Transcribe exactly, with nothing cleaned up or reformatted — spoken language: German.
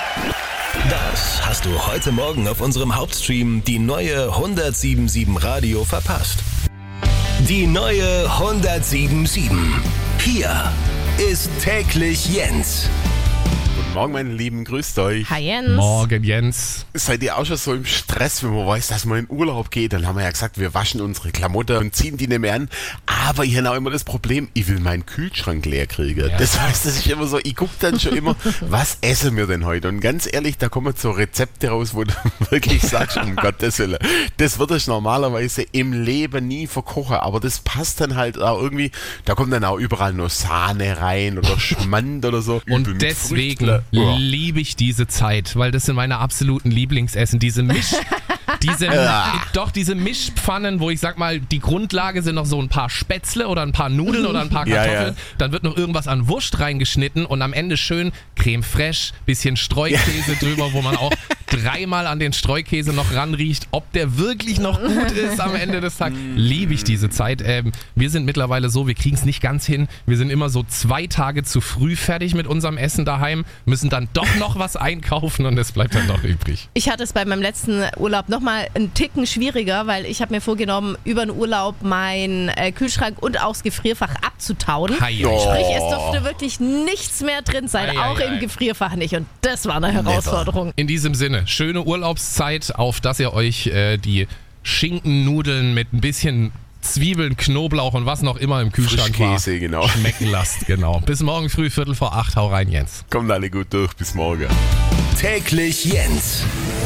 Das hast du heute Morgen auf unserem Hauptstream die neue hundertsieben Komma sieben Radio verpasst. Die neue hundertsieben Komma sieben. Hier ist täglich Jens. Guten Morgen, meine Lieben, grüßt euch. Hi Jens. Morgen, Jens. Seid ihr auch schon so im Stress, wenn man weiß, dass man in Urlaub geht? Dann haben wir ja gesagt, wir waschen unsere Klamotten und ziehen die nicht mehr an. Aber ich habe auch immer das Problem, ich will meinen Kühlschrank leer kriegen. Ja. Das heißt, dass ich immer so, ich gucke dann schon immer, was essen wir denn heute? Und ganz ehrlich, da kommen so Rezepte raus, wo du wirklich sagst, um Gottes Willen, das würde ich normalerweise im Leben nie verkochen. Aber das passt dann halt auch irgendwie, da kommt dann auch überall nur Sahne rein oder Schmand oder so. Und deswegen Oh. liebe ich diese Zeit, weil das sind meine absoluten Lieblingsessen. Diese Misch, diese, doch diese Mischpfannen, wo ich sag mal, die Grundlage sind noch so ein paar Spätzle oder ein paar Nudeln oder ein paar Ja, Kartoffeln. ja. Dann wird noch irgendwas an Wurst reingeschnitten und am Ende schön Creme fraiche, bisschen Streukäse drüber, wo man auch dreimal an den Streukäse noch ranriecht, ob der wirklich noch gut ist am Ende des Tages. Liebe ich diese Zeit. Ähm, wir sind mittlerweile so, wir kriegen es nicht ganz hin. Wir sind immer so zwei Tage zu früh fertig mit unserem Essen daheim, müssen dann doch noch was einkaufen und es bleibt dann noch übrig. Ich hatte es bei meinem letzten Urlaub nochmal einen Ticken schwieriger, weil ich habe mir vorgenommen, über den Urlaub meinen äh, Kühlschrank und auch das Gefrierfach abzutauen. Hei, hei, Oh. hei. Sprich, es durfte wirklich nichts mehr drin sein, Ei, ei, auch ei. im Gefrierfach nicht. Und das war eine Herausforderung. In diesem Sinne, schöne Urlaubszeit, auf dass ihr euch äh, die Schinkennudeln mit ein bisschen Zwiebeln, Knoblauch und was noch immer im Kühlschrank war, Frischkäse, genau. schmecken lasst. Genau. Bis morgen früh, Viertel vor acht. Hau rein, Jens. Kommt alle gut durch, bis morgen. Täglich Jens.